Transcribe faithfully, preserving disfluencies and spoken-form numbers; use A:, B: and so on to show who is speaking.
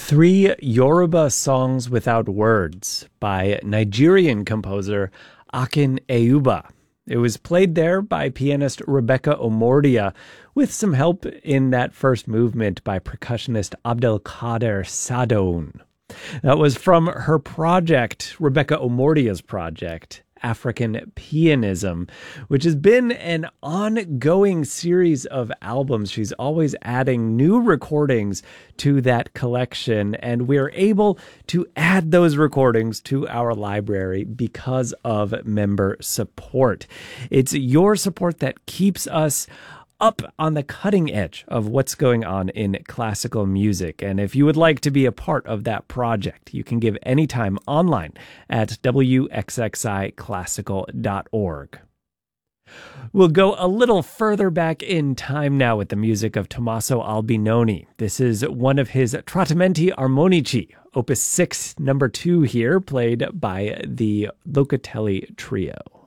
A: Three Yoruba Songs Without Words by Nigerian composer Akin Eyuba. It was played there by pianist Rebecca Omordia, with some help in that first movement by percussionist Abdelkader Sadoun. That was from her project, Rebecca Omordia's project, African Pianism, which has been an ongoing series of albums. She's always adding new recordings to that collection, and we're able to add those recordings to our library because of member support. It's your support that keeps us up on the cutting edge of what's going on in classical music. And if you would like to be a part of that project, you can give anytime online at w x x i classical dot org. We'll go a little further back in time now with the music of Tommaso Albinoni. This is one of his Trattamenti Armonici, opus six, number two here, played by the Locatelli Trio.